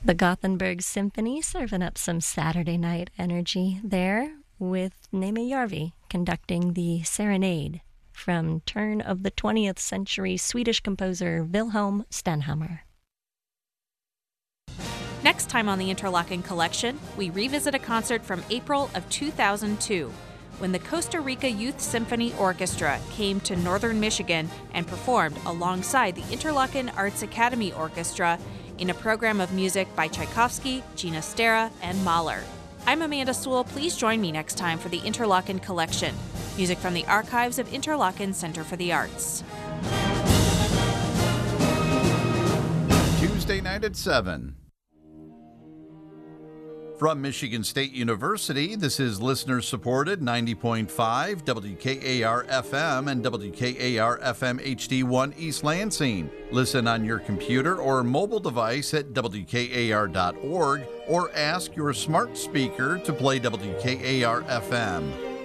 The Gothenburg Symphony serving up some Saturday night energy there with Neme Järvi conducting the Serenade from turn of the 20th century Swedish composer Wilhelm Stenhammar. Next time on the Interlochen Collection, we revisit a concert from April of 2002 when the Costa Rica Youth Symphony Orchestra came to northern Michigan and performed alongside the Interlochen Arts Academy Orchestra in a program of music by Tchaikovsky, Ginastera, and Mahler. I'm Amanda Sewell. Please join me next time for the Interlochen Collection. Music from the archives of Interlochen Center for the Arts. Tuesday night at 7. From Michigan State University, this is listener-supported 90.5 WKAR-FM and WKAR-FM HD1 East Lansing. Listen on your computer or mobile device at WKAR.org or ask your smart speaker to play WKAR-FM.